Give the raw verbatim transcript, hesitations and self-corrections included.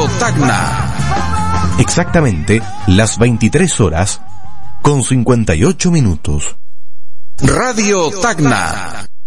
Tacna. Exactamente las veintitrés horas con cincuenta y ocho minutos. Radio Tacna.